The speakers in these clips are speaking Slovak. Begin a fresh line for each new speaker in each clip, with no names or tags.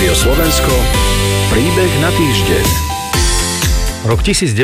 Rádio Slovensko, príbeh na týždeň.
Rok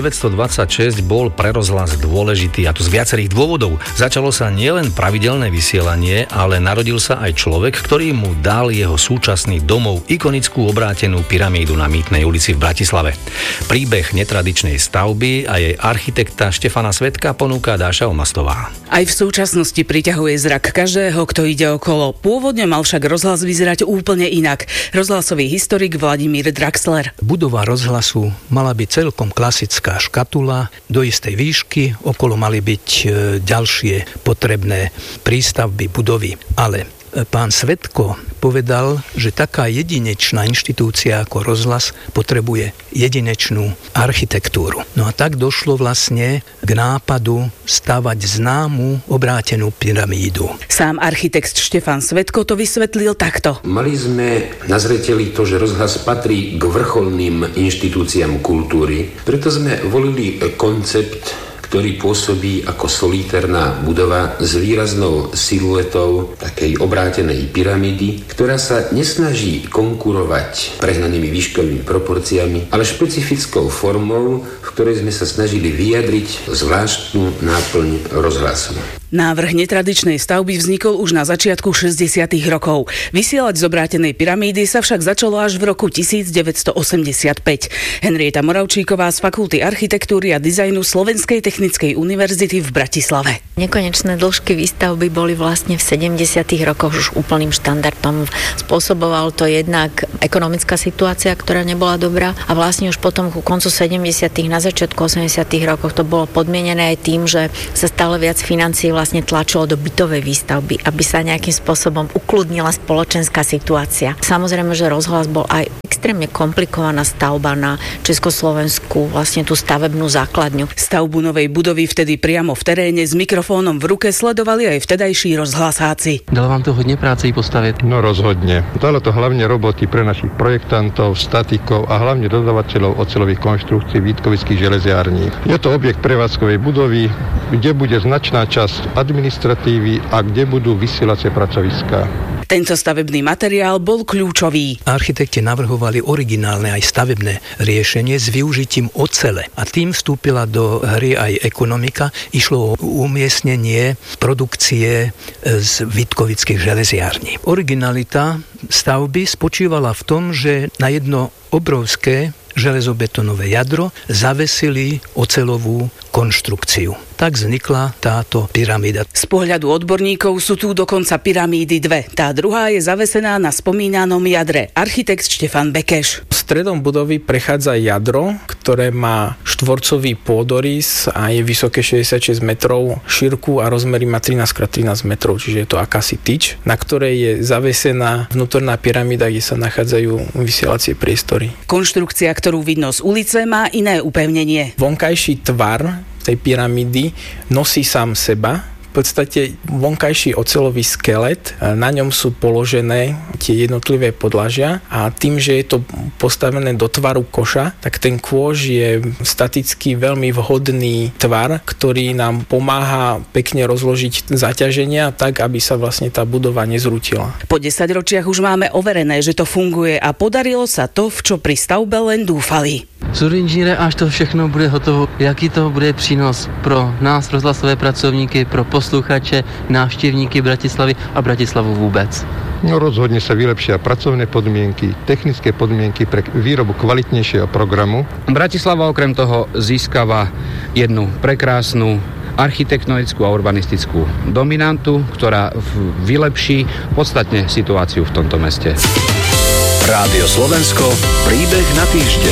1926 bol pre rozhlas dôležitý, a to z viacerých dôvodov. Začalo sa nielen pravidelné vysielanie, ale narodil sa aj človek, ktorý mu dal jeho súčasný domov, ikonickú obrátenú pyramídu na Mýtnej ulici v Bratislave. Príbeh netradičnej stavby a jej architekta Štefana Svedka ponúka Dáša Omastová.
Aj v súčasnosti priťahuje zrak každého, kto ide okolo. Pôvodne mal však rozhlas vyzerať úplne inak. Rozhlasový historik Vladimír Draxler.
Budova rozhlasu mala byť celkom klasická škatula do istej výšky, okolo mali byť ďalšie potrebné prístavby budovy. Ale pán Svedko povedal, že taká jedinečná inštitúcia ako rozhlas potrebuje jedinečnú architektúru. No a tak došlo vlastne k nápadu stavať známu obrátenú pyramídu.
Sám architekt Štefan Svedko to vysvetlil takto.
Mali sme na zreteli to, že rozhlas patrí k vrcholným inštitúciám kultúry, preto sme volili koncept, ktorý pôsobí ako solitérna budova s výraznou siluetou takej obrátenej pyramídy, ktorá sa nesnaží konkurovať prehnanými výškovými proporciami, ale špecifickou formou, v ktorej sme sa snažili vyjadriť zvláštnu náplň rozhlasu.
Návrh netradičnej stavby vznikol už na začiatku 60. rokov. Vysielať z obrátenej pyramídy sa však začalo až v roku 1985. Henrieta Moravčíková z Fakulty architektúry a dizajnu Slovenskej technickej univerzity v Bratislave.
Nekonečné dĺžky výstavby boli vlastne v 70. rokoch už úplným štandardom. Spôsoboval to jednak ekonomická situácia, ktorá nebola dobrá, a vlastne už potom ku koncu 70. na začiatku 80. rokov to bolo podmienené aj tým, že sa stále viac financií vlastne tlačilo do bytovej výstavby, aby sa nejakým spôsobom ukludnila spoločenská situácia. Samozrejme, že rozhlas bol aj extrémne komplikovaná stavba na Československu, vlastne tú stavebnú základňu.
Stavbu novej budovy vtedy priamo v teréne s mikrofónom v ruke sledovali aj vtedajší rozhlasáci.
Dalo vám to hodne práce i postaviť?
No rozhodne. Dalo to hlavne roboty pre našich projektantov, statikov a hlavne dodávateľov oceľových konštrukcií Vítkovických železiarní. Je to objekt prevádzkovej budovy, kde bude značná časť administratívy a kde budú vysielacie pracoviská.
Tento stavebný materiál bol kľúčový.
Architekti navrhovali originálne aj stavebné riešenie s využitím ocele a tým vstúpila do hry aj ekonomika. Išlo o umiestnenie produkcie z Vítkovických železiarní. Originalita stavby spočívala v tom, že na jedno obrovské železobetonové jadro zavesili oceľovú konštrukciu. Tak vznikla táto pyramída.
Z pohľadu odborníkov sú tu dokonca pyramídy dve. Tá druhá je zavesená na spomínanom jadre. Architekt Štefan Bekeš.
Stredom budovy prechádza jadro, ktoré má štvorcový pôdorys a je vysoké 66 metrov, šírku a rozmery má 13x13 metrov, čiže je to akási tyč, na ktorej je zavesená vnútorná pyramída, kde sa nachádzajú vysielacie priestory.
Konštrukcia, ktorú vidno z ulice, má iné upevnenie.
Vonkajší tvar tej pyramídy nosí sám seba. V podstate vonkajší oceľový skelet, na ňom sú položené tie jednotlivé podlažia a tým, že je to postavené do tvaru koša, tak ten kôž je staticky veľmi vhodný tvar, ktorý nám pomáha pekne rozložiť zaťaženia tak, aby sa vlastne tá budova nezrútila.
Po 10 ročiach už máme overené, že to funguje a podarilo sa to, v čo pri stavbe len dúfali.
Co inžiniére, až to všechno bude hotovo, jaký toho bude přínos pro nás, rozhlasové pracovníky, pro posluchače, návštěvníky Bratislavy a Bratislavu vůbec?
No rozhodne sa vylepšia pracovné podmienky, technické podmienky pre výrobu kvalitnejšieho programu.
Bratislava okrem toho získava jednu prekrásnu architektonickú a urbanistickú dominantu, ktorá vylepší podstatne situáciu v tomto meste.
Rádio Slovensko, príbeh na týždeň.